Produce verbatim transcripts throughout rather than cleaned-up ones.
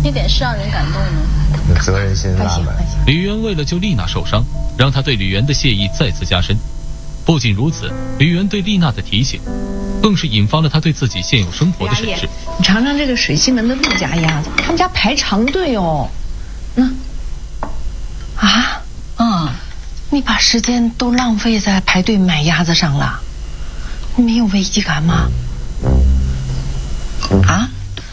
些点是让人感动呢？ 责任心拉满。 吕媛为了救丽娜受伤，让她对吕媛的谢意再次加深。不仅如此，吕媛对丽娜的提醒，更是引发了她对自己现有生活的审视。 你尝尝这个水西门的陆家鸭子，他们家排长队哦。嗯，啊，嗯，你把时间都浪费在排队买鸭子上了，你没有危机感吗？啊？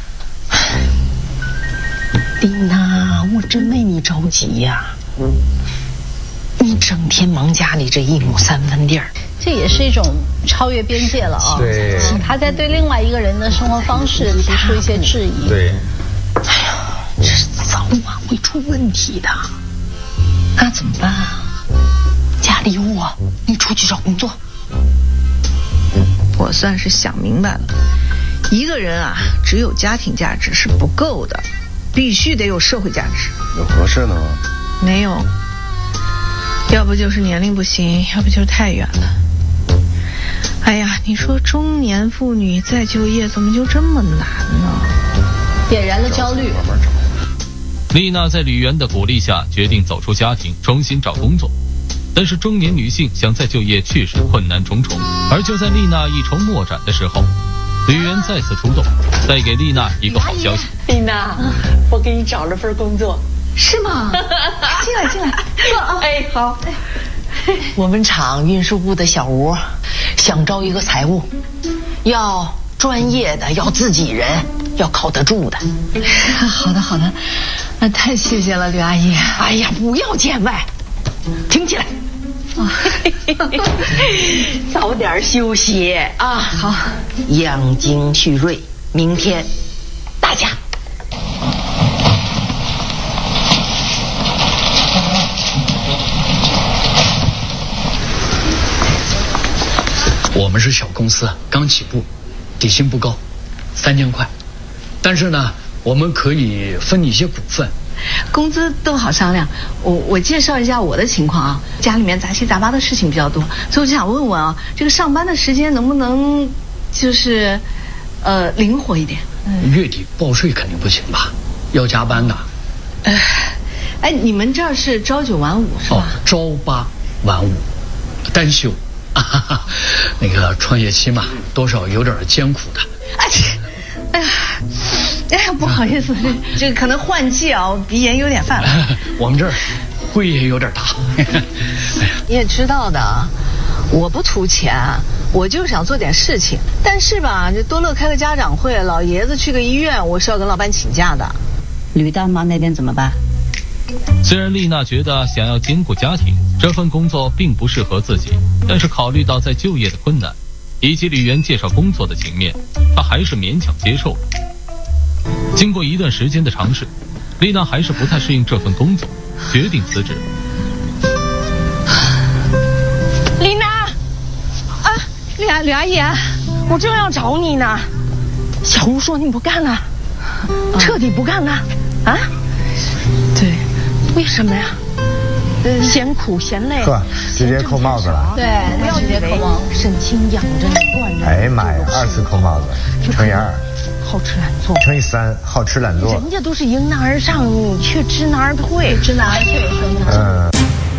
丽娜，我真为你着急呀、啊！你整天忙家里这一亩三分地儿， 这也是一种超越边界了啊！ 对， 他在对另外一个人的生活方式提出一些质疑。 对， 哎呀，这早晚会出问题的。那怎么办啊？家里有我，你出去找工作。我算是想明白了，一个人啊，只有家庭价值是不够的，必须得有社会价值。 有合适的吗？ 没有，要不就是年龄不行，要不就是太远了。哎呀，你说中年妇女再就业怎么就这么难呢？ 点燃了焦虑。 丽娜在吕媛的鼓励下决定走出家庭，重新找工作。但是中年女性想再就业确实困难重重，而就在丽娜一筹莫展的时候，吕媛再次出动，带给丽娜一个好消息。 丽娜，我给你找了份工作。是吗？进来进来，坐啊！哎，好。我们厂运输部的小吴想招一个财务，要专业的，要自己人，要靠得住的。好的好的，那太谢谢了，吕阿姨。哎呀，不要见外，听起来。早点休息啊！好，养精蓄锐，明天大家。 我们是小公司，刚起步，底薪不高，三千块，但是呢，我们可以分你一些股份。 工资都好商量，我我介绍一下我的情况啊，家里面杂七杂八的事情比较多，所以我就想问问啊，这个上班的时间能不能就是呃灵活一点？ 嗯、月底报税肯定不行吧？要加班的。 呃，哎，你们这儿是朝九晚五是吧？ 哦，朝八晚五，单休。啊哈哈，那个创业期嘛，多少有点艰苦的。 哎，哎呀。哎呀，不好意思，这这个可能换季啊，鼻炎有点犯了。 我们这儿会也有点大。哎呀， 你也知道的，我不图钱，我就想做点事情。但是吧，这多乐开个家长会，老爷子去个医院，我是要跟老板请假的。 吕大妈那边怎么办？ 虽然丽娜觉得想要兼顾家庭，这份工作并不适合自己，但是考虑到在就业的困难，以及吕媛介绍工作的情面，她还是勉强接受了。经过一段时间的尝试，丽娜还是不太适应这份工作，决定辞职。 丽娜，啊，吕阿吕阿姨，我正要找你呢。小吴说你不干了，彻底不干了啊？对，为什么呀？呃，嫌苦嫌累， 呵，直接扣帽子了。 对，不要直接扣帽子。 沈清养着你，惯着。 哎呀妈呀，二次扣帽子，乘以二。 好吃懒做乘以三，好吃懒做。 人家都是迎难而上，你却知难而退， 知难而退。 嗯。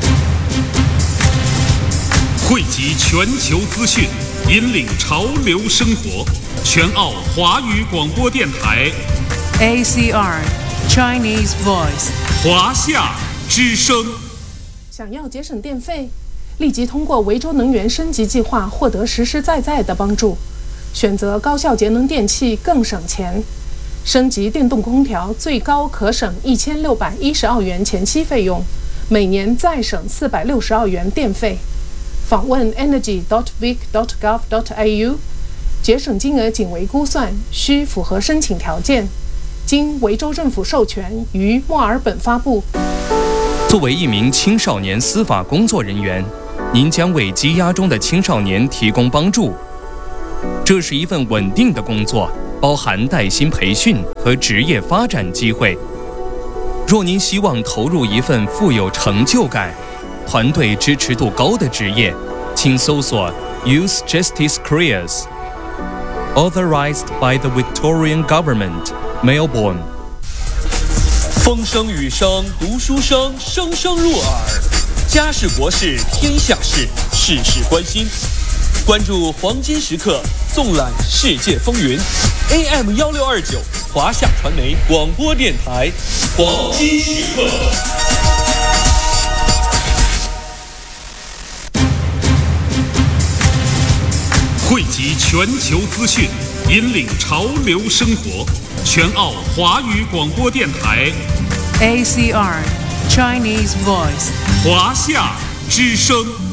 汇集全球资讯，引领潮流生活。全澳华语广播电台 A C R Chinese Voice 华夏之声。 想要节省电费，立即通过维州能源升级计划获得实实在在的帮助。选择高效节能电器更省钱，升级电动空调最高可省一千六百一十澳元前期费用，每年再省四百六十澳元电费。访问 energy dot vic dot gov dot a u， 节省金额仅为估算，需符合申请条件，经维州政府授权，于墨尔本发布。 作为一名青少年司法工作人员，您将为羁押中的青少年提供帮助。这是一份稳定的工作，包含带薪培训和职业发展机会。若您希望投入一份富有成就感、团队支持度高的职业，请搜索 Youth Justice Careers Authorized by the Victorian Government, Melbourne。 风声雨声读书声，声声入耳。家事国事天下事，事事关心。关注黄金时刻，纵览世界风云。A M 幺六二九，华夏传媒广播电台，黄金时刻。 汇集全球资讯，引领潮流生活。全澳华语广播电台 A C R Chinese Voice 华夏之声。